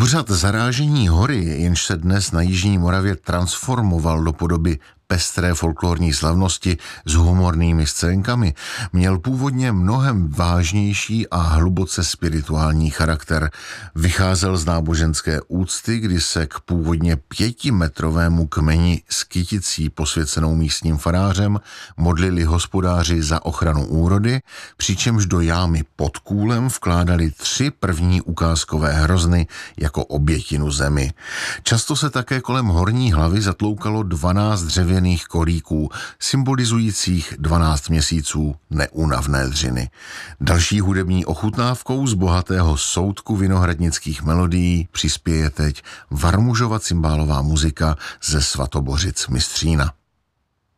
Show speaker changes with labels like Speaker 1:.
Speaker 1: Obřad zarážení hory, jenž se dnes na jižní Moravě transformoval do podoby pestré folklorní slavnosti s humornými scénkami, měl původně mnohem vážnější a hluboce spirituální charakter. Vycházel z náboženské úcty, kdy se k původně 5metrovému kmeni s kyticí posvěcenou místním farářem modlili hospodáři za ochranu úrody, přičemž do jámy pod kůlem vkládali 3 první ukázkové hrozny jako obětinu zemi. Často se také kolem horní hlavy zatloukalo 12 dřevěných kolíků, symbolizujících 12 měsíců neúnavné dřiny. Další hudební ochutnávkou z bohatého soudku vinohradnických melodií přispěje teď Varmužova cymbálová muzika ze Svatobořic Mystřína.